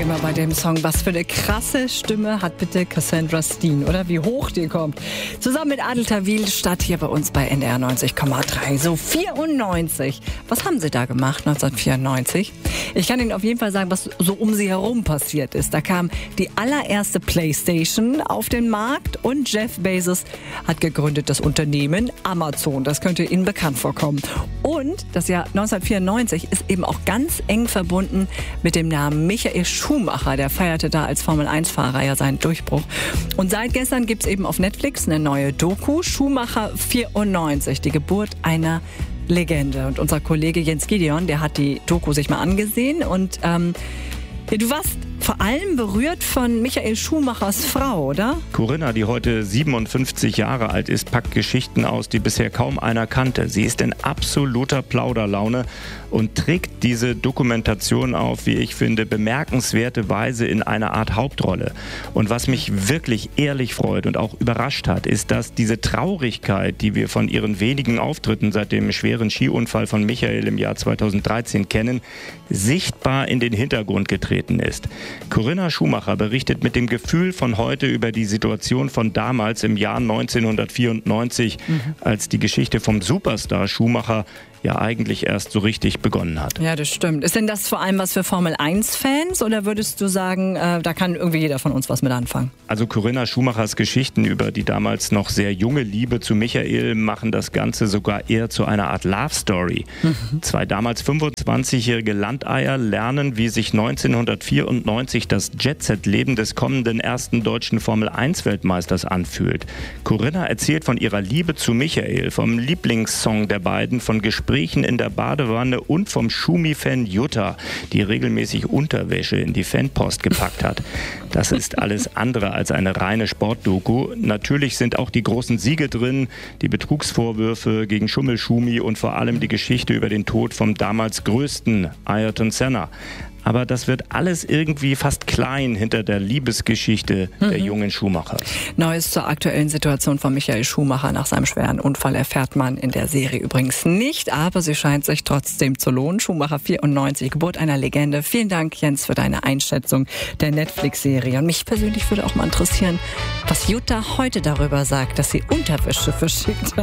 immer bei dem Song. Was für eine krasse Stimme hat bitte Cassandra Steen, oder? Wie hoch die kommt. Zusammen mit Adel Tawil Stadt hier bei uns bei NDR 90,3. So 94. Was haben sie da gemacht 1994? Ich kann Ihnen auf jeden Fall sagen, was so um sie herum passiert ist. Da kam die allererste Playstation auf den Markt und Jeff Bezos hat gegründet das Unternehmen Amazon. Das könnte Ihnen bekannt vorkommen. Und das Jahr 1994 ist eben auch ganz eng verbunden mit dem Namen Michael Schumacher. Der feierte da als Formel-1-Fahrer ja seinen Durchbruch. Und seit gestern gibt es eben auf Netflix eine neue Doku, Schumacher 94, die Geburt einer Legende. Und unser Kollege Jens Gideon, der hat die Doku sich mal angesehen. Und du warst vor allem berührt von Michael Schumachers Frau, oder? Corinna, die heute 57 Jahre alt ist, packt Geschichten aus, die bisher kaum einer kannte. Sie ist in absoluter Plauderlaune und trägt diese Dokumentation auf, wie ich finde, bemerkenswerte Weise in einer Art Hauptrolle. Und was mich wirklich ehrlich freut und auch überrascht hat, ist, dass diese Traurigkeit, die wir von ihren wenigen Auftritten seit dem schweren Skiunfall von Michael im Jahr 2013 kennen, sichtbar in den Hintergrund getreten ist. Corinna Schumacher berichtet mit dem Gefühl von heute über die Situation von damals im Jahr 1994, als die Geschichte vom Superstar Schumacher ja eigentlich erst so richtig begonnen hat. Ja, das stimmt. Ist denn das vor allem was für Formel-1-Fans oder würdest du sagen, da kann irgendwie jeder von uns was mit anfangen? Also Corinna Schumachers Geschichten über die damals noch sehr junge Liebe zu Michael machen das Ganze sogar eher zu einer Art Love-Story. Zwei damals 25-jährige Landeier lernen, wie sich 1994 das Jet-Set-Leben des kommenden ersten deutschen Formel-1-Weltmeisters anfühlt. Corinna erzählt von ihrer Liebe zu Michael, vom Lieblingssong der beiden, von Gesprächen in der Badewanne und vom Schumi-Fan Jutta, die regelmäßig Unterwäsche in die Fanpost gepackt hat. Das ist alles andere als eine reine Sportdoku. Natürlich sind auch die großen Siege drin, die Betrugsvorwürfe gegen Schummel-Schumi und vor allem die Geschichte über den Tod vom damals größten Ayrton Senna. Aber das wird alles irgendwie fast klein hinter der Liebesgeschichte der jungen Schumacher. Neues zur aktuellen Situation von Michael Schumacher nach seinem schweren Unfall erfährt man in der Serie übrigens nicht, aber sie scheint sich trotzdem zu lohnen. Schumacher 94, Geburt einer Legende. Vielen Dank, Jens, für deine Einschätzung der Netflix-Serie. Und mich persönlich würde auch mal interessieren, was Jutta heute darüber sagt, dass sie Unterwäsche verschickt hat.